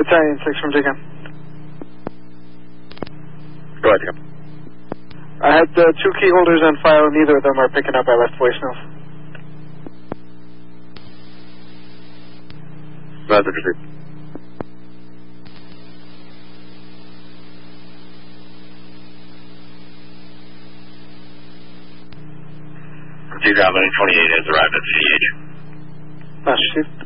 Battalion 6 from Jacob. Go ahead, Jacob. I had 2 key holders on file, neither of them are picking up. I left voicemails. Roger, proceed. From 2028 has arrived at CH. Master Chief.